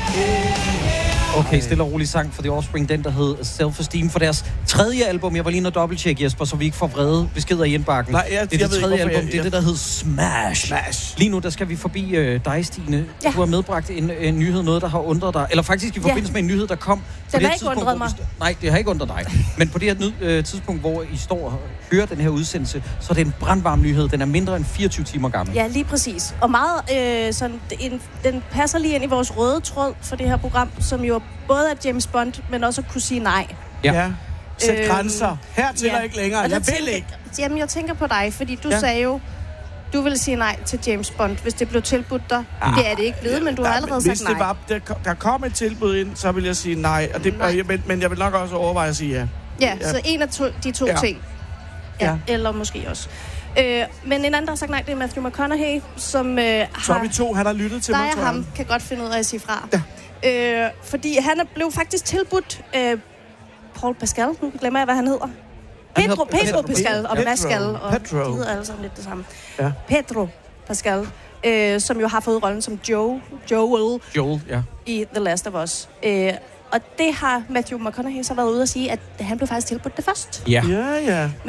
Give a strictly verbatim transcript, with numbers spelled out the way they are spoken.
Okay, stille og rolig sang for The Offspring, den der hed Self-Esteem, for deres tredje album. Jeg var lige nødt dobbelttjekke, Jesper, så vi ikke får vrede beskeder i indbakken. Nej, jeg, det er jeg det tredje ikke, album, jeg, det er det, der hed Smash. Smash. Lige nu, der skal vi forbi øh, dig, Stine. Ja. Du har medbragt en, en nyhed, noget, der har undret dig. Eller faktisk i forbindelse Ja. med en nyhed, der kom. Den har ikke undret mig. St- Nej, det har ikke undret dig. Men på det her nød, øh, tidspunkt, hvor I står og hører den her udsendelse, så er det en brandvarm nyhed. Den er mindre end fireogtyve timer gammel. Ja, lige præcis. Og meget øh, sådan, en, den passer lige ind i vores røde tråd for det her program, som jo både er James Bond, men også at kunne sige nej. Ja. Ja. Sæt Øhm, grænser. Hertil ja. og ikke længere. Og der Jeg vil tænker, ikke. Jamen, jeg tænker på dig, fordi du Ja. ja. sagde jo, du ville sige nej til James Bond, hvis det blev tilbudt dig. Ah. Det er det ikke blevet, ja, men du har allerede hvis sagt nej. Det var, der, kom- der kom et tilbud ind, så vil jeg sige nej. Og det, Nej. og jeg, men, men jeg vil nok også overveje at sige ja. Ja, Ja. så en af to, de to Ja. ting. Ja, Ja. ja, eller måske også. Øh, men en anden, der har sagt nej, det er Matthew McConaughey, som øh, Så er har... vi to, han har lyttet til dig mig, og tror ham jeg. kan godt finde ud af at sige fra. Ja. Øh, fordi han er- blev faktisk tilbudt øh, Paul Pascal. Nu glemmer jeg, hvad han hedder. Han Pedro, hedder- Pedro Pedro- Pascal og Pedro. Pascal. Og Pedro. de hedder alle sammen lidt det samme. Ja. Pedro Pascal, øh, som jo har fået rollen som Joe, Joel Joel, ja. i The Last of Us. Øh, og det har Matthew McConaughey så været ude at sige, at han blev faktisk tilbudt det først. Ja. Ja, ja.